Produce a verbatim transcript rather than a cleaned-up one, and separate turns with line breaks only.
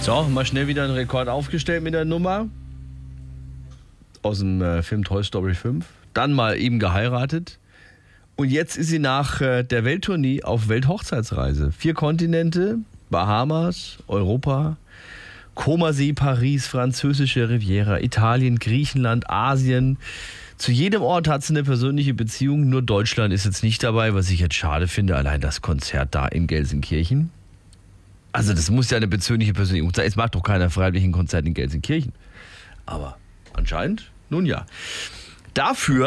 So, mal schnell wieder einen Rekord aufgestellt mit der Nummer. Aus dem äh, Film Toy Story fünf. Dann mal eben geheiratet. Und jetzt ist sie nach äh, der Welttournee auf Welthochzeitsreise. Vier Kontinente, Bahamas, Europa, Comersee, Paris, französische Riviera, Italien, Griechenland, Asien. Zu jedem Ort hat sie eine persönliche Beziehung. Nur Deutschland ist jetzt nicht dabei, was ich jetzt schade finde. Allein das Konzert da in Gelsenkirchen. Also das muss ja eine persönliche Persönlichkeit sein. Es macht doch keiner freiwillig ein Konzert in Gelsenkirchen. Aber anscheinend, nun ja. Dafür